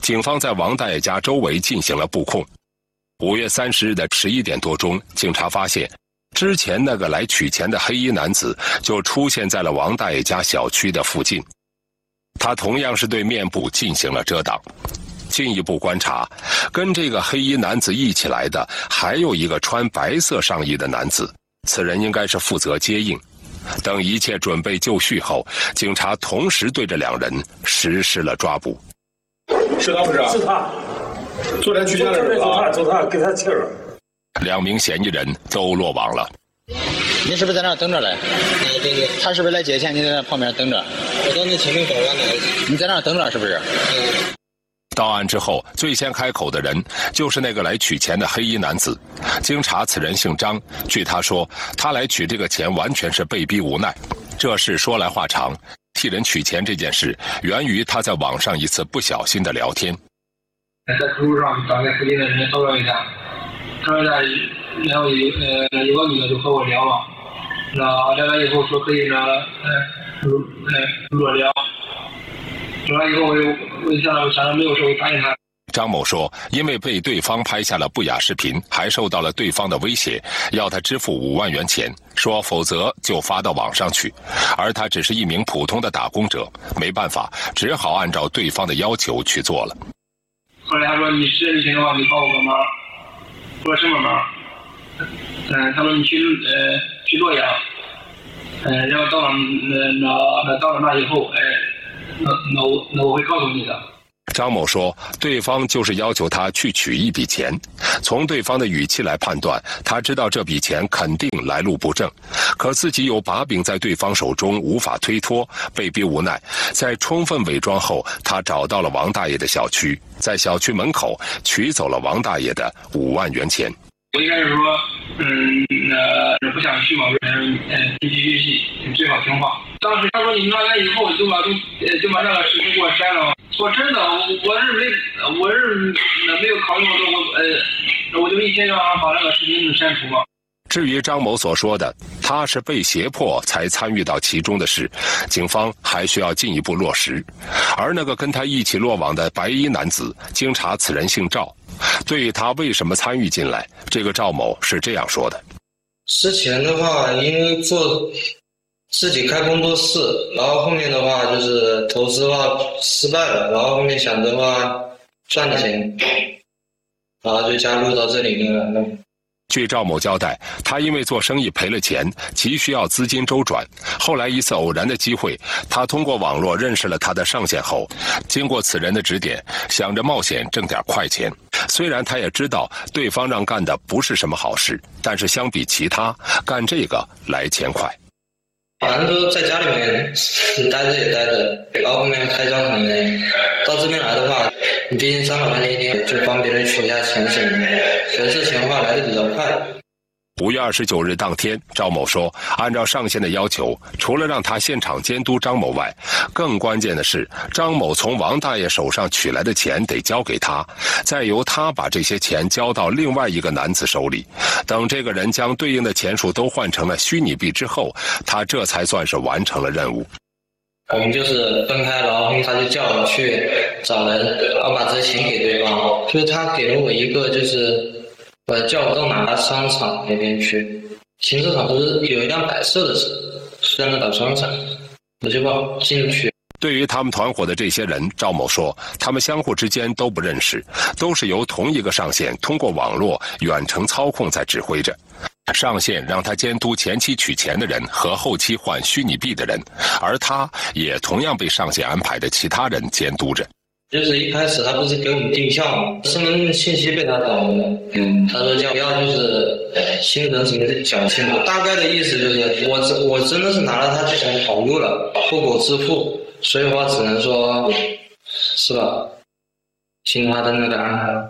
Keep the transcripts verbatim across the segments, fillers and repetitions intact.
警方在王大爷家周围进行了布控。五月三十日的十一点多钟，警察发现之前那个来取钱的黑衣男子就出现在了王大爷家小区的附近。他同样是对面部进行了遮挡。进一步观察，跟这个黑衣男子一起来的还有一个穿白色上衣的男子，此人应该是负责接应。等一切准备就绪后，警察同时对着两人实施了抓捕。 是他不是？ 是他。 昨天取钱的是他，就他给他气了。 两名嫌疑人都落网了。 你是不是在那儿等着嘞？ 对对对。 他是不是来接钱？你在那旁边等着？ 我到那清明公园那。 你在那儿等着是不是？ 嗯。 到案之后，最先开口的人就是那个来取钱的黑衣男子。经查，此人姓张。据他说，他来取这个钱完全是被逼无奈。这事说来话长，替人取钱这件事源于他在网上一次不小心的聊天。 在客户上找那附近的人骚扰一下，骚扰一下，然后有呃有个女的就和我聊嘛，那聊完以后说可以呢，呃录呃录聊，聊完以后我就我就想着想着没有事，我答应他。 张某说，因为被对方拍下了不雅视频，还受到了对方的威胁，要他支付五万元钱，说否则就发到网上去。而他只是一名普通的打工者，没办法，只好按照对方的要求去做了。 后来他说你实在不行的话，你帮我个忙。我说什么忙？嗯，他说你去呃去洛阳，嗯、呃，然后到了那那到了那以后，哎，那那我那我会告诉你的。 张某说，对方就是要求他去取一笔钱，从对方的语气来判断，他知道这笔钱肯定来路不正，可自己有把柄在对方手中，无法推脱，被逼无奈，在充分伪装后，他找到了王大爷的小区，在小区门口取走了王大爷的五万元钱。 我一开始说，嗯，呃，不想去嘛，嗯，嗯，继续续戏，最好听话。当时他说你拿来以后就把都，呃，就把那个视频给我删了。说真的，我是没，我是没有考虑过，我呃，我就一心让他把那个视频删除嘛。 至于张某所说的他是被胁迫才参与到其中的事，警方还需要进一步落实。而那个跟他一起落网的白衣男子，经查此人姓赵。对于他为什么参与进来，这个赵某是这样说的： 之前的话，因为做自己开工作室，然后后面的话就是投资的话失败了，然后后面想的话赚了钱，然后就加入到这里面了。 据赵某交代，他因为做生意赔了钱，急需要资金周转。后来一次偶然的机会，他通过网络认识了他的上线后，经过此人的指点，想着冒险挣点快钱。虽然他也知道对方让干的不是什么好事，但是相比其他，干这个来钱快。 反正都在家里面待着也待着，然后后面开张可能到这边来的话，你毕竟上了班那一天，就帮别人取一下钱什么的，所以这钱的话来的比较快。 五月二十九日当天，赵某说，按照上线的要求，除了让他现场监督张某外，更关键的是，张某从王大爷手上取来的钱得交给他，再由他把这些钱交到另外一个男子手里。等这个人将对应的钱数都换成了虚拟币之后，他这才算是完成了任务。 我们就是分开，然后他就叫我去找人，然后把这些钱给对方。就是他给了我一个就是呃，叫我到哪个商场那边去，停车场不是有一辆白色的车，是在那个商场，我就报进去。 对于他们团伙的这些人，赵某说，他们相互之间都不认识，都是由同一个上线通过网络远程操控在指挥着。上线让他监督前期取钱的人和后期换虚拟币的人，而他也同样被上线安排的其他人监督着。 就是一开始他不是给我们定向嘛，身份证信息被他搞了，嗯，他说叫不要就是新人什么的讲清楚，大概的意思就是我真我真的是拿了他之前跑路了，后果自负，所以我只能说是吧，听他的那个安排。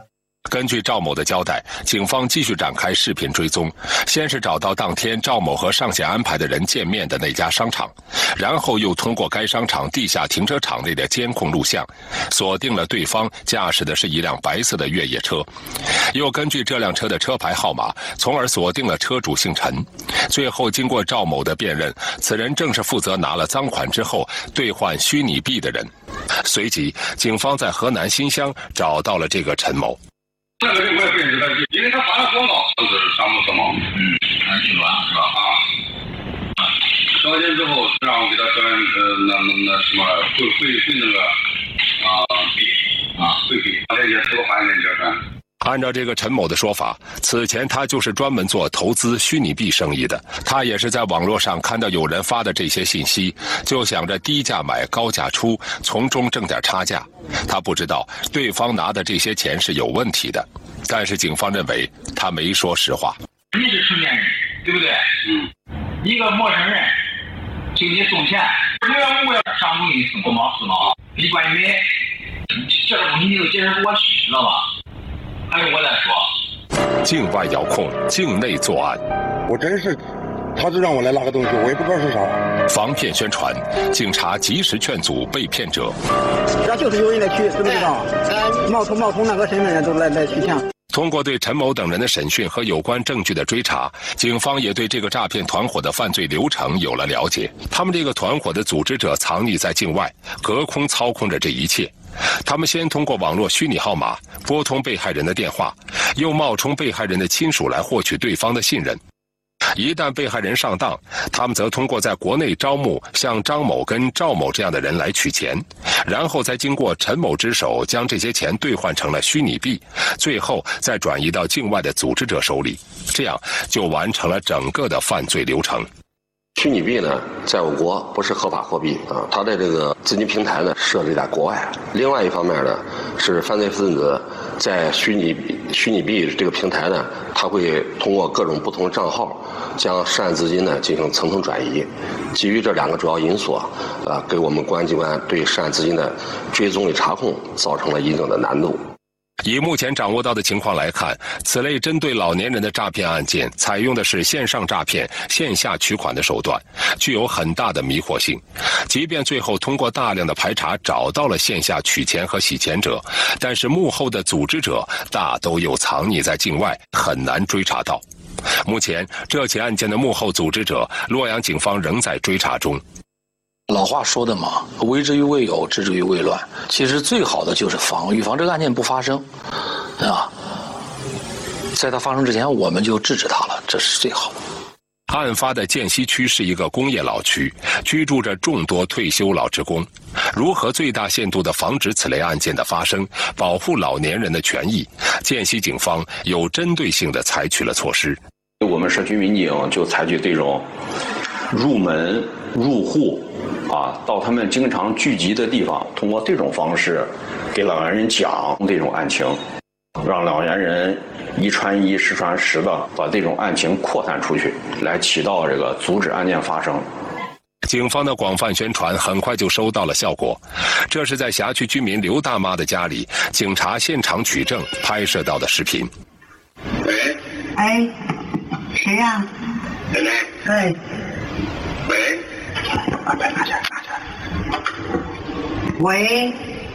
根据赵某的交代，警方继续展开视频追踪，先是找到当天赵某和上线安排的人见面的那家商场，然后又通过该商场地下停车场内的监控录像，锁定了对方驾驶的是一辆白色的越野车，又根据这辆车的车牌号码，从而锁定了车主姓陈。最后经过赵某的辨认，此人正是负责拿了赃款之后兑换虚拟币的人。随即，警方在河南新乡找到了这个陈某。 那个人我也不认识他，因为他发了广告，就是张某什么，嗯，还挺乱是吧？啊，啊，交钱之后让我给他转呃那那那什么汇汇汇那个啊币啊汇币，把这些都还给这转。 按照这个陈某的说法，此前他就是专门做投资虚拟币生意的。他也是在网络上看到有人发的这些信息，就想着低价买高价出，从中挣点差价。他不知道对方拿的这些钱是有问题的，但是警方认为他没说实话。 你是成年人，对不对？嗯。一个陌生人给你送钱，我要我要上东西是不冒失嘛啊？李冠宇，这个东西你就解释给我去，知道吧？还有我再说。 境外遥控，境内作案。 我真是，他就让我来拿个东西，我也不知道是啥。 防骗宣传，警察及时劝阻被骗者。 这就是有人来取，知不知道？冒充冒充那个身份人都来来取钱。 通过对陈某等人的审讯和有关证据的追查，警方也对这个诈骗团伙的犯罪流程有了了解。他们这个团伙的组织者藏匿在境外，隔空操控着这一切。他们先通过网络虚拟号码拨通被害人的电话，又冒充被害人的亲属来获取对方的信任。一旦被害人上当，他们则通过在国内招募像张某跟赵某这样的人来取钱，然后再经过陈某之手将这些钱兑换成了虚拟币，最后再转移到境外的组织者手里，这样就完成了整个的犯罪流程。 虚拟币呢，在我国不是合法货币啊，它的这个资金平台呢设置在国外。另外一方面呢，是犯罪分子在虚拟虚拟币这个平台呢，他会通过各种不同的账号，将涉案资金呢进行层层转移。基于这两个主要因素啊，呃，给我们公安机关对涉案资金的追踪与查控造成了一定的难度。 以目前掌握到的情况来看，此类针对老年人的诈骗案件采用的是线上诈骗、线下取款的手段，具有很大的迷惑性。即便最后通过大量的排查找到了线下取钱和洗钱者，但是幕后的组织者大都又藏匿在境外，很难追查到。目前这起案件的幕后组织者，洛阳警方仍在追查中。 老话说的嘛，为之于未有，治之于未乱。其实最好的就是防，预防这个案件不发生，啊，在它发生之前我们就制止它了，这是最好的。 案发的涧西区是一个工业老区，居住着众多退休老职工。如何最大限度地防止此类案件的发生，保护老年人的权益，涧西警方有针对性地采取了措施。 我们社区民警就采取这种入门入户啊，到他们经常聚集的地方，通过这种方式给老年人讲这种案情，让老年人一传一十传十的把这种案情扩散出去，来起到这个阻止案件发生。 警方的广泛宣传很快就收到了效果。这是在辖区居民刘大妈的家里，警察现场取证拍摄到的视频。 喂， 哎，谁呀？ 奶奶。 哎。 喂。 拿去拿去拿去。喂。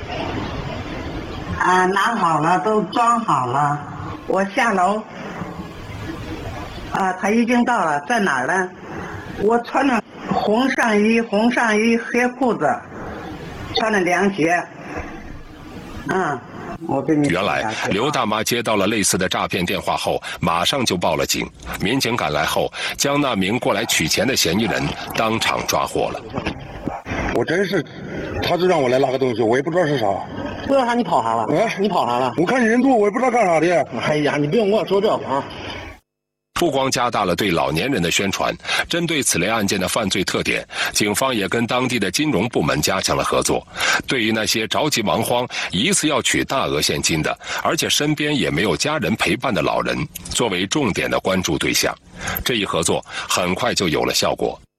啊，拿好了，都装好了，我下楼。啊，他已经到了，在哪儿呢？我穿着红上衣，红上衣，黑裤子，穿着凉鞋。嗯，我给你。 原来刘大妈接到了类似的诈骗电话后，马上就报了警。民警赶来后，将那名过来取钱的嫌疑人当场抓获了。 我真是，他就让我来拿个东西，我也不知道是啥。 不知道啥，你跑啥了？ 啊， 你跑啥了？ 我看你人多，我也不知道干啥的。 哎呀，你不用跟我说这话。 不光加大了对老年人的宣传，针对此类案件的犯罪特点，警方也跟当地的金融部门加强了合作。对于那些着急忙慌、疑似要取大额现金的，而且身边也没有家人陪伴的老人，作为重点的关注对象。这一合作很快就有了效果。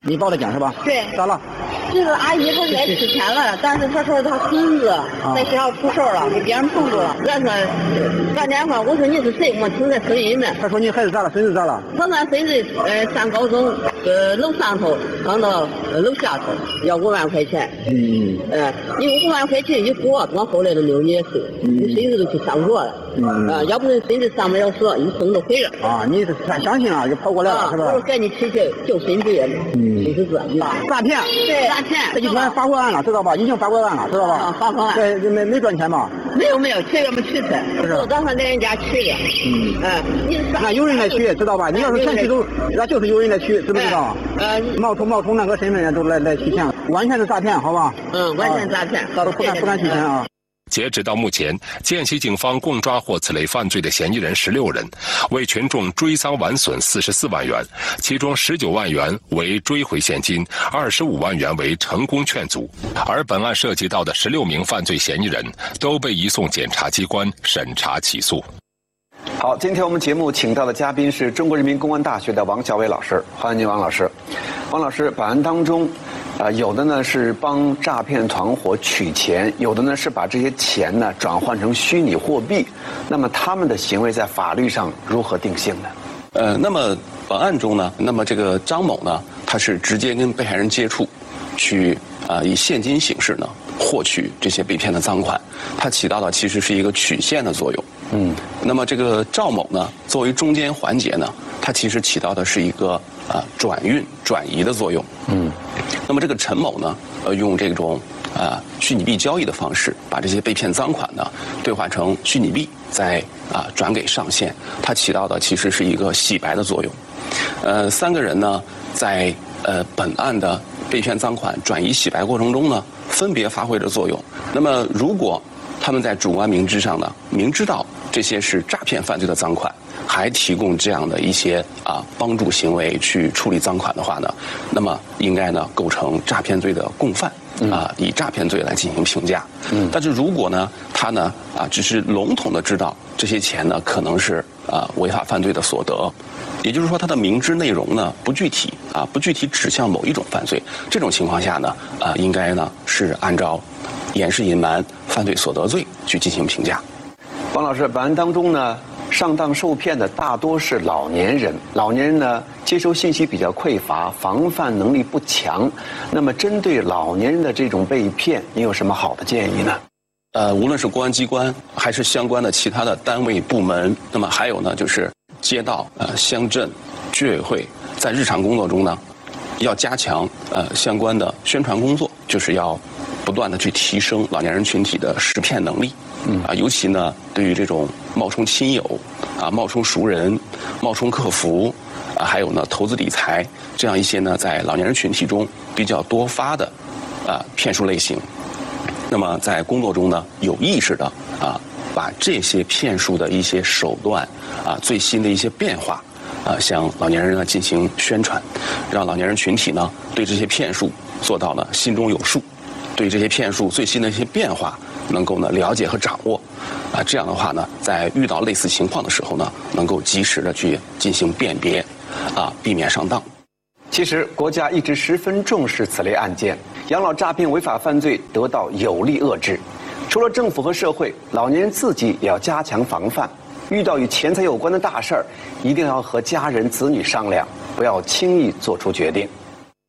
你报的警是吧？ 对。 咋了？ 这个阿姨她来之前了，但是她说她孙子在学校出事了，给别人碰着了。俺说干电话，我说你是谁？我听着声音呢。 他说你孩子咋了？孙子咋了？ 说俺孙子呃上高中，呃楼上头刚到呃楼下头要五万块钱。嗯。呃，因为五万块钱一过，我后来都没有联系，你孙子都去上学了。嗯。啊，要不是孙子上不了学，一送都回来。 啊，你是太相信了，就跑过来了、啊、是吧？ 我说赶紧去救救孙子了。嗯。就是这。 诈骗。 对。诈骗。 这就算发过案了，知道吧？已经发过案了，知道吧？ 啊，发过案。 对，没没赚钱吧？ 没有没有，去我们取去。是。我刚才在人家取的。嗯。嗯。你那有人来取，知道吧？你要是全取都，那就是有人来取，知不知道？呃，冒充冒充那个身份人都来来取钱，完全是诈骗，好吧？ 嗯，完全诈骗， 大家不敢不敢取钱啊。 截止到目前，涧西警方共抓获此类犯罪的嫌疑人十六人，为群众追赃完损四十四万元，其中十九万元为追回现金，二十五万元为成功劝阻。而本案涉及到的十六名犯罪嫌疑人都被移送检察机关审查起诉。 好，今天我们节目请到的嘉宾是中国人民公安大学的王小伟老师，欢迎您，王老师。王老师，本案当中，呃，有的呢是帮诈骗团伙取钱，有的呢是把这些钱呢转换成虚拟货币。那么他们的行为在法律上如何定性呢？ 呃，那么本案中呢，那么这个张某呢，他是直接跟被害人接触，去啊、呃、以现金形式呢获取这些被骗的赃款，它起到的其实是一个曲线的作用。嗯，那么这个赵某呢，作为中间环节呢，它其实起到的是一个啊、呃、转运转移的作用。嗯，那么这个陈某呢，呃，用这种啊、呃、虚拟币交易的方式，把这些被骗赃款呢兑换成虚拟币，再啊、呃、转给上线，它起到的其实是一个洗白的作用。呃，三个人呢，在呃本案的被骗赃款转移洗白过程中呢，分别发挥着作用。那么如果他们在主观明知上呢，明知道这些是诈骗犯罪的赃款，还提供这样的一些啊帮助行为去处理赃款的话呢，那么应该呢构成诈骗罪的共犯啊，以诈骗罪来进行评价。嗯，但是如果呢他呢啊只是笼统的知道这些钱呢可能是啊违法犯罪的所得，也就是说他的明知内容呢不具体啊不具体指向某一种犯罪，这种情况下呢啊应该呢是按照掩饰隐瞒犯罪所得罪去进行评价。 王老师，本案当中呢，上当受骗的大多是老年人，老年人呢接收信息比较匮乏，防范能力不强。那么，针对老年人的这种被骗，你有什么好的建议呢？ 呃，无论是公安机关还是相关的其他的单位部门，那么还有呢，就是街道、呃乡镇、居委会，在日常工作中呢，要加强呃相关的宣传工作，就是要不断的去提升老年人群体的识骗能力。嗯啊，尤其呢，对于这种冒充亲友、啊冒充熟人、冒充客服，啊还有呢投资理财这样一些呢在老年人群体中比较多发的啊骗术类型，那么在工作中呢有意识的啊把这些骗术的一些手段啊最新的一些变化啊向老年人呢进行宣传，让老年人群体呢对这些骗术做到了心中有数，对这些骗术最新的一些变化能够呢了解和掌握，啊，这样的话呢，在遇到类似情况的时候呢，能够及时的去进行辨别，啊，避免上当。 其实，国家一直十分重视此类案件，养老诈骗违法犯罪得到有力遏制。除了政府和社会，老年人自己也要加强防范。遇到与钱财有关的大事儿，一定要和家人子女商量，不要轻易做出决定。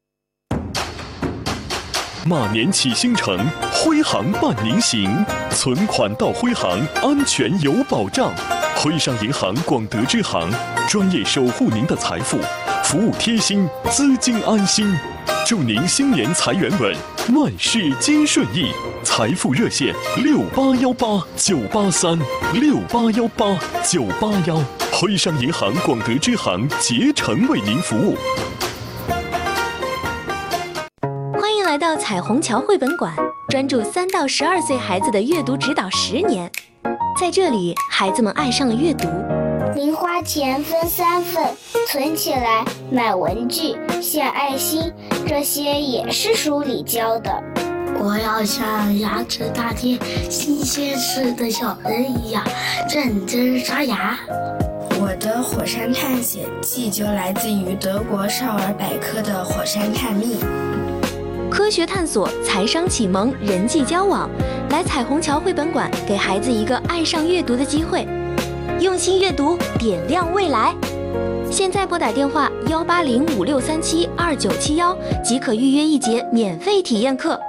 马年启星城，徽行伴您行，存款到徽行，安全有保障。徽商银行广德支行，专业守护您的财富，服务贴心，资金安心。祝您新年财源稳，万事皆顺意。财富热线六八幺八九八三六八幺八九八幺，徽商银行广德支行竭诚为您服务。 欢迎来到彩虹桥绘本馆，专注三到十二岁孩子的阅读指导十年。在这里，孩子们爱上了阅读。 零花钱分三份，存起来买文具、献爱心，这些也是书里教的。 我要像牙齿大贴新鲜事的小人一样认真刷牙。 我我的火山探险记就来自于德国少儿百科的火山探秘。 科学探索、财商启蒙、人际交往，来彩虹桥绘本馆给孩子一个爱上阅读的机会。用心阅读，点亮未来。现在拨打电话幺八零五六三七二九七幺即可预约一节免费体验课。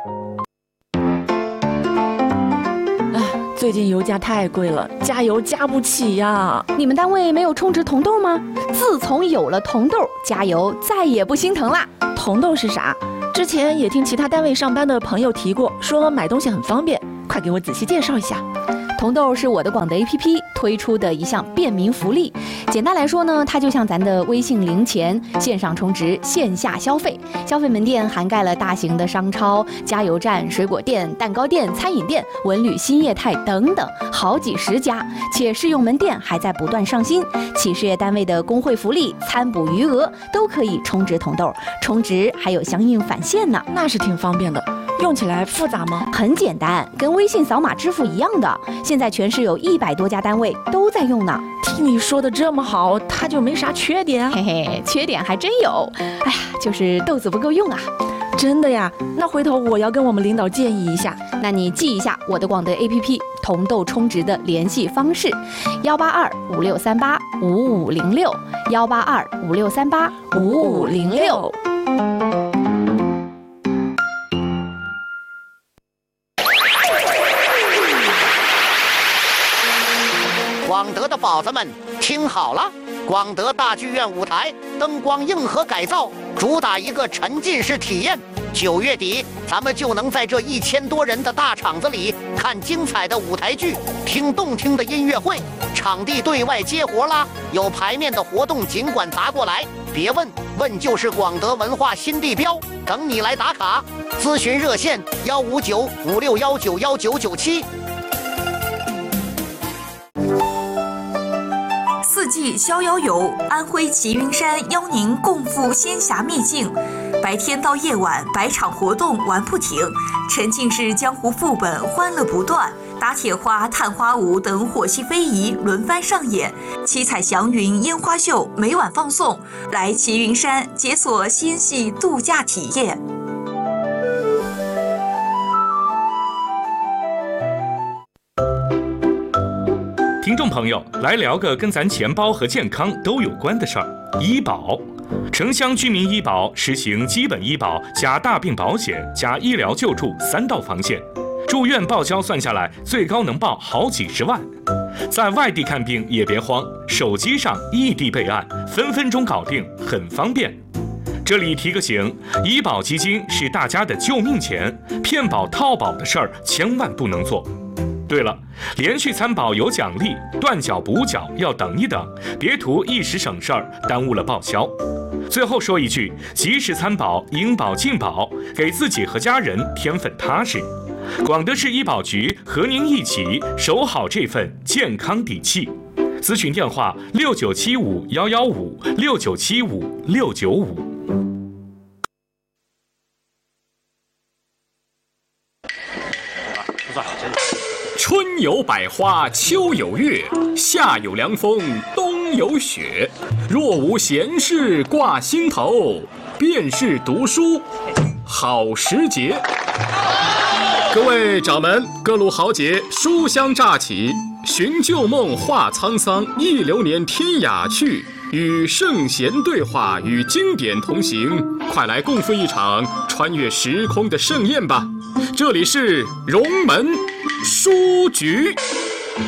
最近油价太贵了，加油加不起呀！你们单位没有充值铜豆吗？自从有了铜豆，加油再也不心疼啦。铜豆是啥？之前也听其他单位上班的朋友提过，说买东西很方便，快给我仔细介绍一下。铜豆是我的广德 A P P 推出的一项便民福利。简单来说呢，它就像咱的微信零钱，线上充值，线下消费。消费门店涵盖了大型的商超、加油站、水果店、蛋糕店、餐饮店、文旅新业态等等，好几十家。且试用门店还在不断上新，企事业单位的工会福利、餐补余额都可以充值铜豆，充值还有相应返现呢。那是挺方便的。用起来复杂吗？很简单，跟微信扫码支付一样的。现在全市有一百多家单位都在用呢。听你说的这么好，它就没啥缺点？嘿嘿，缺点还真有。哎呀，就是豆子不够用啊。真的呀？那回头我要跟我们领导建议一下。那你记一下我的广德 A P P 铜豆充值的联系方式：幺八二五六三八五五零六，幺八二五六三八五五零六。 广德的宝子们，听好了！广德大剧院舞台灯光硬核改造，主打一个沉浸式体验。九月底，咱们就能在这一千多人的大场子里看精彩的舞台剧，听动听的音乐会。场地对外接活啦，有排面的活动尽管砸过来，别问，问就是广德文化新地标，等你来打卡。咨询热线：幺五九五六幺九幺九九七。 四季逍遥游，安徽齐云山邀您共赴仙侠秘境。白天到夜晚，百场活动玩不停，沉浸式江湖副本欢乐不断，打铁花、探花舞等火系非遗轮番上演，七彩祥云烟花秀每晚放送。来齐云山解锁仙系度假体验。 听众朋友，来聊个跟咱钱包和健康都有关的事儿。医保，城乡居民医保实行基本医保加大病保险加医疗救助三道防线，住院报销算下来最高能报好几十万。在外地看病也别慌，手机上异地备案，分分钟搞定，很方便。这里提个醒，医保基金是大家的救命钱，骗保套保的事儿千万不能做。对了，连续参保有奖励，断缴补缴要等一等，别图一时省事儿，耽误了报销。最后说一句，及时参保，应保尽保，给自己和家人添份踏实。广德市医保局和您一起守好这份健康底气。咨询电话：六九七五幺幺五六九七五六九五。 春有百花，秋有月，夏有凉风，冬有雪。若无闲事挂心头，便是读书好时节。各位掌门，各路豪杰，书香乍起，寻旧梦，话沧桑，忆流年，天涯去。与圣贤对话，与经典同行，快来共赴一场穿越时空的盛宴吧！这里是荣门书局。